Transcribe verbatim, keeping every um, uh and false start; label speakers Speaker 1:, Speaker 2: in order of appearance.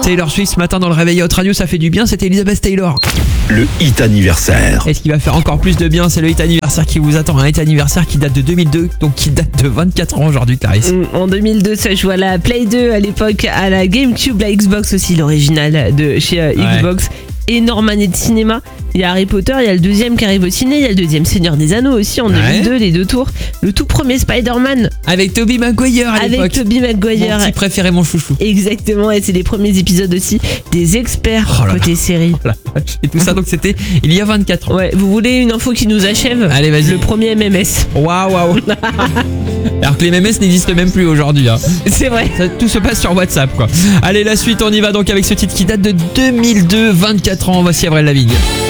Speaker 1: Taylor Swift ce matin dans le réveil Hot Radio, ça fait du bien, c'était Elizabeth Taylor.
Speaker 2: Le hit anniversaire.
Speaker 1: Et ce qui va faire encore plus de bien, c'est le hit anniversaire qui vous attend. Un hit anniversaire qui date de deux mille deux, donc qui date de vingt-quatre ans aujourd'hui, Clarisse.
Speaker 3: En deux mille deux, ça joue à la Play deux, à l'époque à la GameCube, la Xbox aussi, l'original de chez euh,
Speaker 1: Ouais.
Speaker 3: Xbox. Énorme année de cinéma. Il y a Harry Potter, il y a le deuxième qui arrive au ciné, il y a le deuxième Seigneur des Anneaux aussi en
Speaker 1: Ouais.
Speaker 3: deux mille deux, les deux tours. Le tout premier Spider-Man
Speaker 1: Avec Tobey Maguire à l'époque.
Speaker 3: avec Tobey Maguire.
Speaker 1: Mon petit préféré, mon chouchou.
Speaker 3: Exactement, et c'est les premiers épisodes aussi des experts
Speaker 1: Oh là
Speaker 3: côté
Speaker 1: là.
Speaker 3: série.
Speaker 1: Voilà. Et tout ça, donc c'était il y a vingt-quatre ans.
Speaker 3: Ouais, vous voulez une info qui nous achève?
Speaker 1: Allez, vas-y.
Speaker 3: Le premier M M S.
Speaker 1: Waouh, waouh. Alors que les M M S n'existent même plus aujourd'hui. Hein.
Speaker 3: C'est vrai.
Speaker 1: Ça, tout se passe sur WhatsApp, quoi. Allez, la suite, on y va donc avec ce titre qui date de deux mille deux, vingt-quatre ans. Voici Avril Lavigne.